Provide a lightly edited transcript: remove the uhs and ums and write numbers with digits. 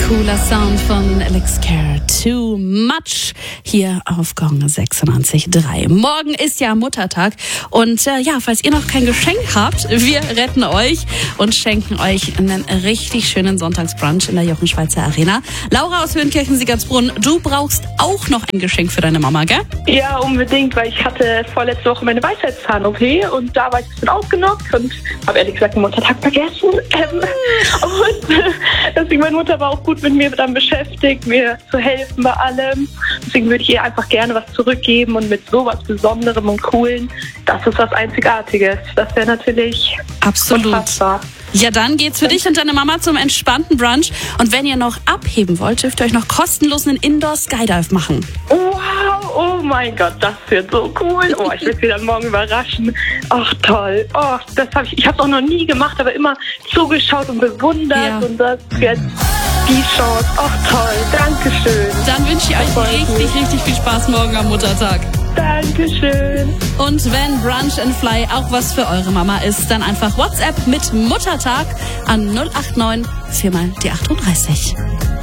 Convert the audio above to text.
Cooler Sound von Alex Care, Too Much, hier auf Gong 96.3. Morgen ist ja Muttertag und falls ihr noch kein Geschenk habt, wir retten euch und schenken euch einen richtig schönen Sonntagsbrunch in der Jochen Schweizer Arena. Laura aus Höhenkirchen-Siegertsbrunn, du brauchst auch noch ein Geschenk für deine Mama, gell? Ja, unbedingt, weil ich hatte vorletzte Woche meine Weisheitszahn-OP und da war ich ein bisschen ausgenockt und habe ehrlich gesagt den Muttertag vergessen. Und deswegen, meine Mutter war auch gut mit mir dann beschäftigt, mir zu helfen bei allem. Deswegen würde ich ihr einfach gerne was zurückgeben und mit sowas Besonderem und Coolen, das ist was Einzigartiges. Das wäre natürlich absolut unfassbar. Ja, dann geht's für dich und deine Mama zum entspannten Brunch. Und wenn ihr noch abheben wollt, dürft ihr euch noch kostenlos einen Indoor-Skydive machen. Wow, oh mein Gott, das wird so cool. Oh, ich will sie dann morgen überraschen. Ach, toll. Oh, ich habe es auch noch nie gemacht, aber immer zugeschaut und bewundert. Ja. Und das wird die Chance. Ach, toll. Dankeschön. Dann wünsche ich euch richtig viel Spaß morgen am Muttertag. Dankeschön. Und wenn Brunch and Fly auch was für eure Mama ist, dann einfach WhatsApp mit Muttertag an 089 4 mal die 38.